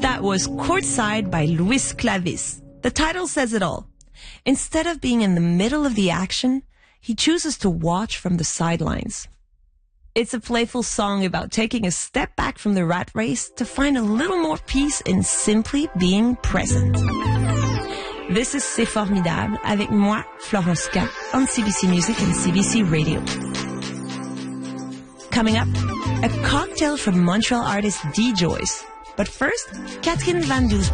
That was Courtside by Luis Clavis. The title says it all. Instead of being in the middle of the action, he chooses to watch from the sidelines. It's a playful song about taking a step back from the rat race to find a little more peace in simply being present. This is C'est Formidable avec moi, Florence K, on CBC Music and CBC Radio. Coming up, a cocktail from Montreal artist D. Joyce. But first, Catherine Van Does